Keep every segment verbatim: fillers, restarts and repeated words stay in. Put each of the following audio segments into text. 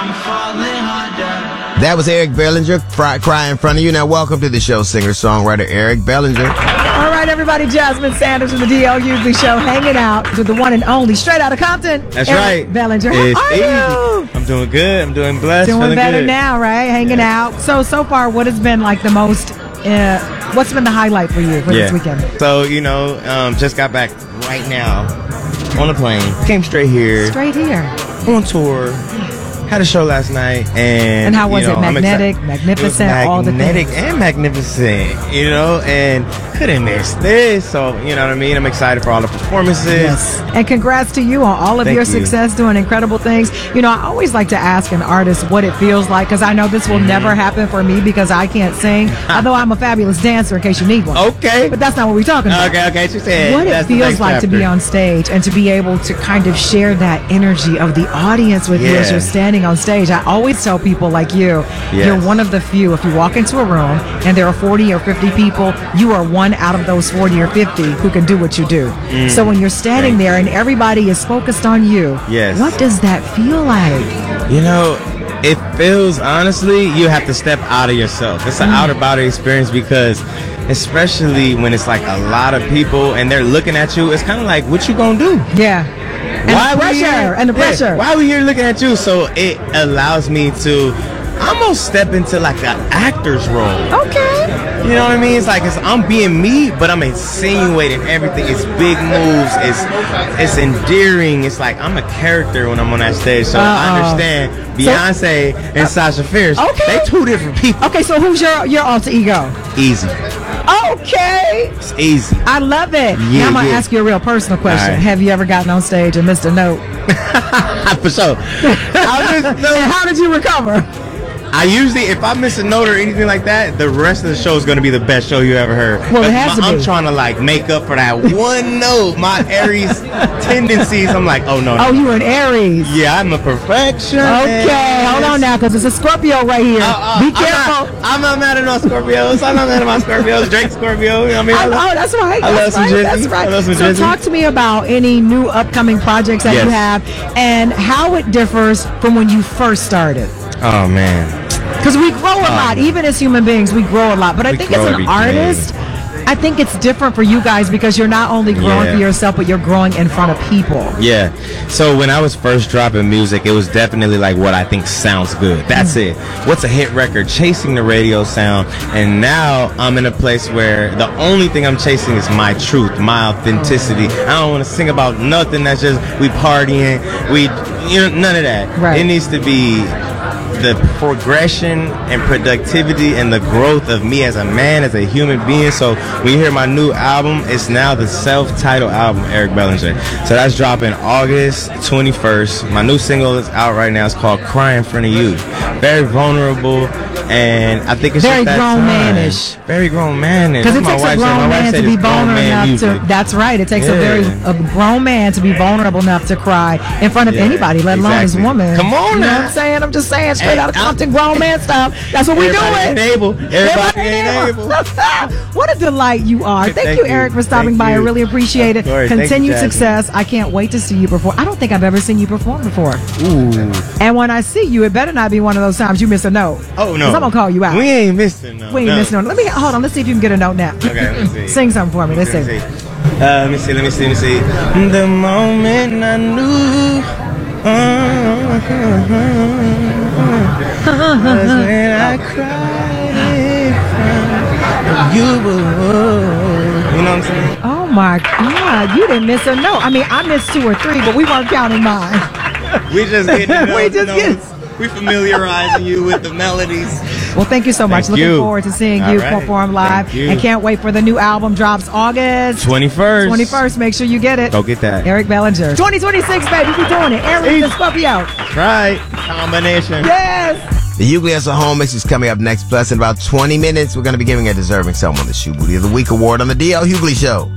That was Eric Bellinger, Cry in Front of You. Now, welcome to the show, singer-songwriter Eric Bellinger. All right, everybody, Jasmine Sanders from the D L Hughley Show, hanging out with the one and only, straight out of Compton. That's Eric right. Bellinger. How it's are easy. you? I'm doing good. I'm doing blessed. Doing better good. now, right? Hanging yeah. out. So, so far, what has been like the most, uh, what's been the highlight for you for yeah. this weekend? So, you know, um, just got back right now on a plane. Came straight here. Straight here. On tour. Had a show last night, and and how was you know, it? Magnetic, magnificent, it was all the things. magnetic and magnificent, you know, and couldn't miss this. So you know what I mean. I'm excited for all the performances. Yes, and congrats to you on all of Thank your you. success, doing incredible things. You know, I always like to ask an artist what it feels like, because I know this will mm-hmm. never happen for me because I can't sing. Although I'm a fabulous dancer, in case you need one. Okay, but that's not what we're talking about. Okay, okay, she said what that's it feels like chapter. to be on stage and to be able to kind of share that energy of the audience with yeah. you as you're standing on stage. I always tell people like you, yes. you're one of the few. If you walk into a room and there are forty or fifty people, you are one out of those forty or fifty who can do what you do. Mm. So when you're standing Thank there you. and everybody is focused on you, yes. what does that feel like? You know, it feels, honestly, you have to step out of yourself. It's an mm. outer body experience because especially when it's like a lot of people and they're looking at you, it's kind of like, what you gonna do? Yeah. And why the pressure here? and the pressure. Yeah, why are we here looking at you? So it allows me to almost step into like an actor's role. Okay. You know what I mean? It's like it's, I'm being me, but I'm insinuating everything. It's big moves. It's it's endearing. It's like I'm a character when I'm on that stage. So Uh-oh. I understand Beyonce so, and uh, Sasha Fierce. Okay. They two different people. Okay, so who's your your alter ego? Easy. Okay. It's easy. I love it. Yeah, now I'm going to yeah. ask you a real personal question. Right. Have you ever gotten on stage and missed a note? For sure. I and how did you recover? I usually, if I miss a note or anything like that, the rest of the show is going to be the best show you ever heard. Well, it has my, to be. I'm trying to like make up for that one note. My Aries tendencies, I'm like, oh no, no. Oh, you're an Aries. Yeah, I'm a perfectionist. Okay, hold on now, because it's a Scorpio right here. Uh, uh, be careful. I'm not, I'm not mad at no Scorpios. I'm not mad at my Scorpios. Drake Scorpio. You know what I mean? I love, oh, that's right. I that's love right. some That's right. I love some so talk to me about any new upcoming projects that yes. you have and how it differs from when you first started. Oh man. Because we grow a lot, even as human beings, we grow a lot. But I think as an artist, I think it's different for you guys because you're not only growing yeah. for yourself, but you're growing in front of people. Yeah. So when I was first dropping music, it was definitely like what I think sounds good. That's mm. it. What's a hit record? Chasing the radio sound. And now I'm in a place where the only thing I'm chasing is my truth, my authenticity. I don't want to sing about nothing that's just we partying, we, you know, none of that. Right. It needs to be the progression and productivity and the growth of me as a man, as a human being. So when you hear my new album, it's now the self-titled album, Eric Bellinger. So that's dropping August twenty-first. My new single is out right now. It's called Cry in Front of You. Very vulnerable, and I think it's very just that grown time. manish. Very grown manish. Because it takes a grown man to be vulnerable enough to. That's right. It takes yeah. a very a grown man to be vulnerable enough to cry in front of yeah, anybody, let alone exactly. his woman. Come on, you know now. what I'm saying? I'm just saying straight out of Compton grown man stuff. That's what we're doing. Ain't able. Everybody ain't able. What a delight you are. Thank, Thank you, you, Eric, for stopping Thank by. you. I really appreciate it. Course, Continued you, success. I can't wait to see you perform. I don't think I've ever seen you perform before. Ooh. And when I see you, it better not be one of those times you miss a note. Oh, no. Because I'm going to call you out. We ain't missing no. We ain't no. missing no. Let me, hold on. Let's see if you can get a note now. Okay, let's see. Sing something for me. Let's let see. me see. Uh, let me see, let me see, let me see. The moment I knew uh, uh, uh, uh, was when I cried in front of you. You know what I'm saying? Oh my God, you didn't miss a note. I mean, I missed two or three, but we weren't counting mine. We just getting it we just getting. We familiarizing you with the melodies. Well, thank you so much. Thank Looking you. forward to seeing All you right. perform live. Thank you. And can't wait for the new album drops August twenty-first. twenty-first. Make sure you get it. Go get that. Eric Bellinger. twenty twenty-six, baby. We doing it. Aries and Scorpio. That's right. Combination. Yes. The Hughley as a Home Mix is coming up next. Plus, in about twenty minutes, we're going to be giving a deserving someone the Shoe Booty of the Week award on the D L Hughley Show.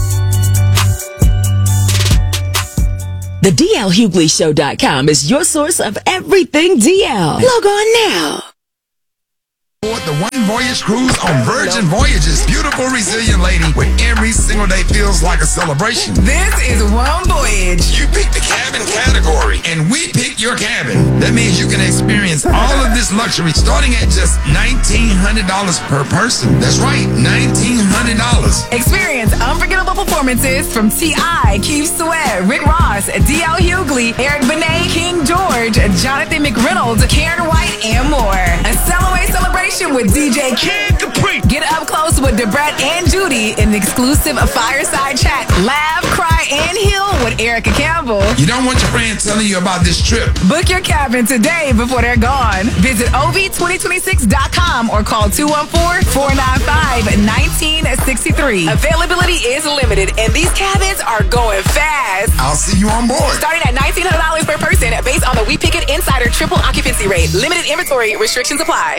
The D L Hughley Show dot com is your source of everything D L. Log on now. The One Voyage Cruise on Virgin Voyages. Beautiful, resilient lady where every single day feels like a celebration. This is One Voyage. You pick the cabin category, and we pick your cabin. That means you can experience all of this luxury starting at just nineteen hundred dollars per person. That's right, nineteen hundred dollars. Experience unforgettable performances from T I, Keith Sweat, Rick Ross, D L Hughley, Eric Benet, King George, Jonathan McReynolds, Karen White, and more. A Cellaway celebration with D J Kid Capri. Get up close with Debrett and Judy in the exclusive fireside chat. Laugh, cry, and heal with Erica Campbell. You don't want your friends telling you about this trip. Book your cabin today before they're gone. Visit O V twenty twenty-six dot com or call two one four, four nine five, one nine six three. Availability is limited, and these cabins are going fast. I'll see you on board. Starting at nineteen hundred dollars per person based on the We Pick It Insider triple occupancy rate. Limited inventory restrictions apply.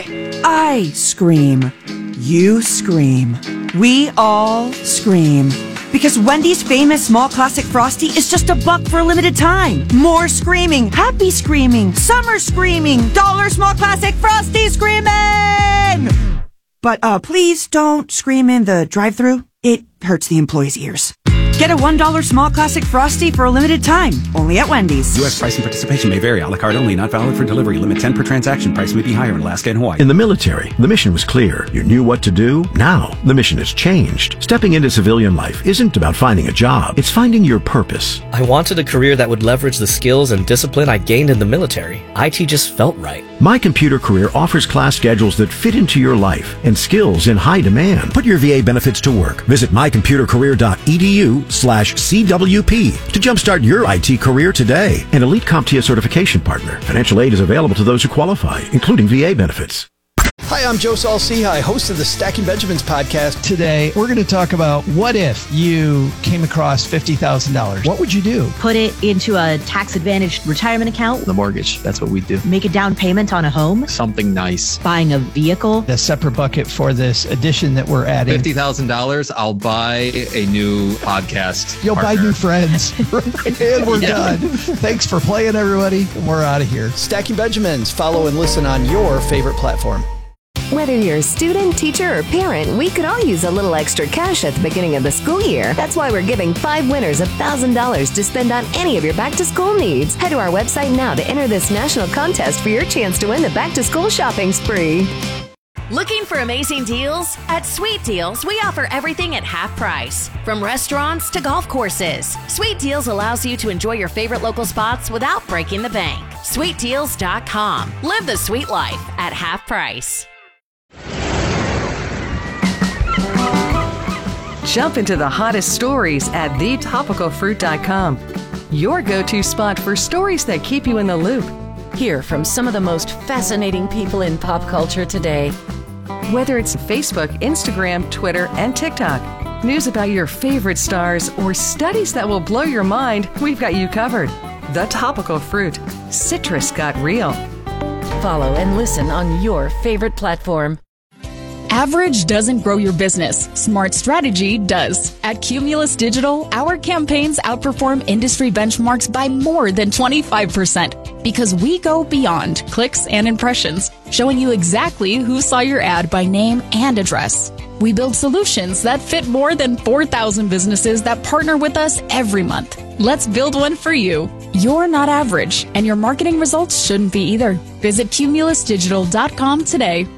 I scream. You scream. We all scream. Because Wendy's famous small classic Frosty is just a buck for a limited time. More screaming, happy screaming, summer screaming, dollar small classic Frosty screaming! But uh, please don't scream in the drive-thru. It hurts the employees' ears. Get a one dollar small classic Frosty for a limited time. Only at Wendy's. U S price and participation may vary. A la carte only. Not valid for delivery. Limit ten per transaction. Price may be higher in Alaska and Hawaii. In the military, the mission was clear. You knew what to do. Now, the mission has changed. Stepping into civilian life isn't about finding a job. It's finding your purpose. I wanted a career that would leverage the skills and discipline I gained in the military. I T just felt right. My Computer Career offers class schedules that fit into your life and skills in high demand. Put your V A benefits to work. Visit my computer career dot e d u slash C W P to jumpstart your I T career today. An Elite CompTIA certification partner. Financial aid is available to those who qualify, including V A benefits. Hi, I'm Joe Saul-Sehy, host of the Stacking Benjamins podcast. Today, we're going to talk about what if you came across fifty thousand dollars. What would you do? Put it into a tax-advantaged retirement account. The mortgage, that's what we do. Make a down payment on a home. Something nice. Buying a vehicle. A separate bucket for this addition that we're adding. fifty thousand dollars, I'll buy a new podcast You'll partner. buy new friends. And we're yeah. done. Thanks for playing, everybody. We're out of here. Stacking Benjamins. Follow and listen on your favorite platform. Whether you're a student, teacher, or parent, we could all use a little extra cash at the beginning of the school year. That's why we're giving five winners one thousand dollars to spend on any of your back-to-school needs. Head to our website now to enter this national contest for your chance to win the back-to-school shopping spree. Looking for amazing deals? At Sweet Deals, we offer everything at half price. From restaurants to golf courses, Sweet Deals allows you to enjoy your favorite local spots without breaking the bank. sweet deals dot com. Live the sweet life at half price. Jump into the hottest stories at the topical fruit dot com. Your go-to spot for stories that keep you in the loop. Hear from some of the most fascinating people in pop culture today. Whether it's Facebook, Instagram, Twitter, and TikTok, news about your favorite stars, or studies that will blow your mind, we've got you covered. The Topical Fruit. Citrus got real. Follow and listen on your favorite platform. Average doesn't grow your business. Smart strategy does. At Cumulus Digital, our campaigns outperform industry benchmarks by more than twenty-five percent because we go beyond clicks and impressions, showing you exactly who saw your ad by name and address. We build solutions that fit more than four thousand businesses that partner with us every month. Let's build one for you. You're not average, and your marketing results shouldn't be either. Visit cumulus digital dot com today.